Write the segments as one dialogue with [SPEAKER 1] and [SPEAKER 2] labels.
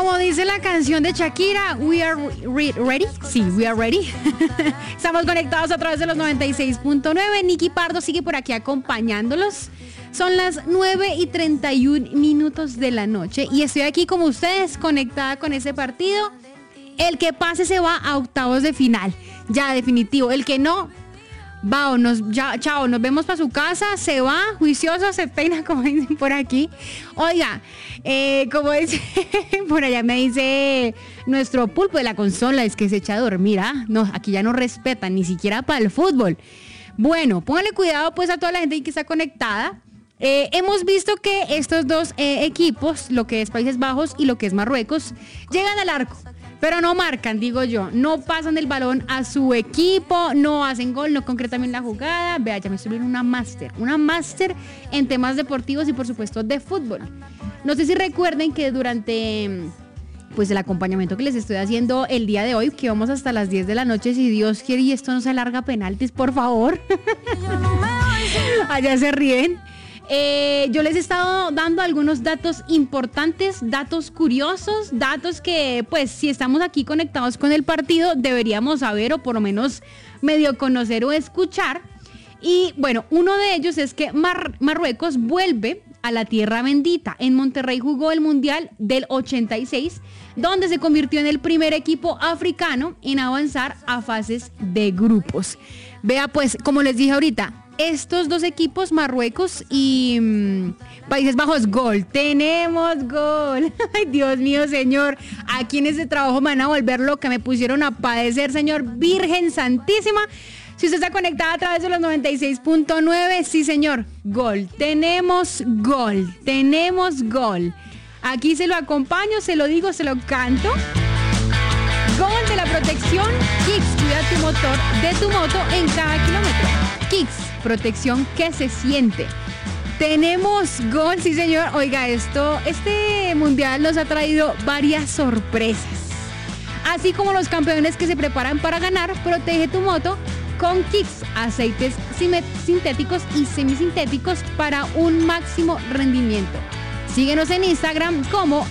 [SPEAKER 1] Como dice la canción de Shakira, we are ready. Sí, we are ready. Estamos conectados a través de los 96.9. Nicky Pardo sigue por aquí acompañándolos. Son las 9:31 de la noche y estoy aquí como ustedes, conectada con ese partido. El que pase se va a octavos de final. Ya, definitivo. El que no, vámonos, ya, chao, nos vemos para su casa, se va, juicioso, se peina, como dicen por aquí. Oiga, como dice, por allá me dice nuestro pulpo de la consola, es que se echa a dormir, ¿ah? No, aquí ya no respetan, ni siquiera para el fútbol. Bueno, póngale cuidado pues a toda la gente que está conectada. Hemos visto que estos dos equipos, lo que es Países Bajos y lo que es Marruecos, llegan al arco. Pero no marcan, digo yo, no pasan el balón a su equipo, no hacen gol, no concretan bien la jugada. Vea, ya me estoy viendo una máster en temas deportivos y por supuesto de fútbol. No sé si recuerden que durante pues el acompañamiento que les estoy haciendo el día de hoy, que vamos hasta las 10 de la noche, si Dios quiere y esto no se alarga a penaltis, por favor. Allá se ríen. Yo les he estado dando algunos datos importantes, datos curiosos, datos que pues si estamos aquí conectados con el partido deberíamos saber o por lo menos medio conocer o escuchar. Y bueno, uno de ellos es que Marruecos vuelve a la tierra bendita. En Monterrey jugó el Mundial del 86, donde se convirtió en el primer equipo africano en avanzar a fases de grupos. Vea pues, como les dije ahorita, estos dos equipos, Marruecos y Países Bajos, gol. Tenemos gol. Ay, Dios mío, señor. Aquí en este trabajo me van a volver loca. Me pusieron a padecer, señor. Virgen Santísima. Si usted está conectada a través de los 96.9, sí, señor. Gol. Tenemos gol. Tenemos gol. Aquí se lo acompaño, se lo digo, se lo canto. Gol de la protección Kicks. Cuida tu motor de tu moto en cada kilómetro. Kicks, protección que se siente. Tenemos gol, sí señor. Oiga, este mundial nos ha traído varias sorpresas. Así como los campeones que se preparan para ganar, protege tu moto con Kicks, aceites sintéticos y semisintéticos para un máximo rendimiento. Síguenos en Instagram como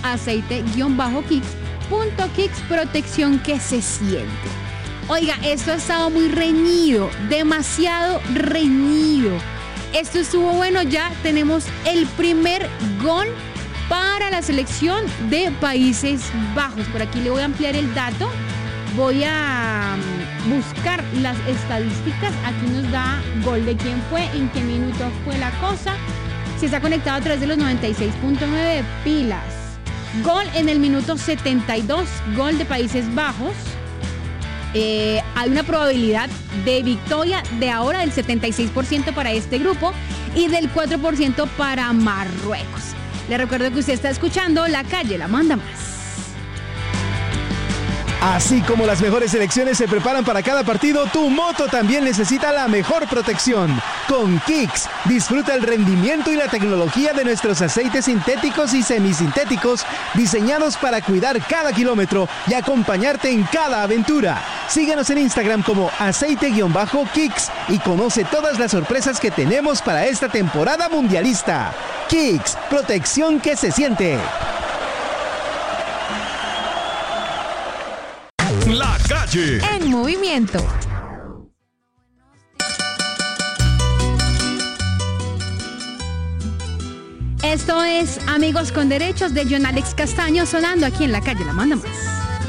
[SPEAKER 1] aceite_kicks.kicks, protección que se siente. Oiga, esto ha estado muy reñido, demasiado reñido. Esto estuvo bueno, ya tenemos el primer gol para la selección de Países Bajos. Por aquí le voy a ampliar el dato. Voy a buscar las estadísticas. Aquí nos da gol de quién fue, en qué minuto fue la cosa. Si está conectado a través de los 96.9 pilas. Gol en el minuto 72, gol de Países Bajos. Hay una probabilidad de victoria de ahora del 76% para este grupo y del 4% para Marruecos. Le recuerdo que usted está escuchando La Calle la Manda Más.
[SPEAKER 2] Así como las mejores selecciones se preparan para cada partido, tu moto también necesita la mejor protección. Con Kicks, disfruta el rendimiento y la tecnología de nuestros aceites sintéticos y semisintéticos diseñados para cuidar cada kilómetro y acompañarte en cada aventura. Síguenos en Instagram como aceite_kicks y conoce todas las sorpresas que tenemos para esta temporada mundialista. Kicks, protección que se siente.
[SPEAKER 3] La Calle
[SPEAKER 1] en movimiento. Esto es Amigos con Derechos de John Alex Castaño sonando aquí en La Calle la Manda Más.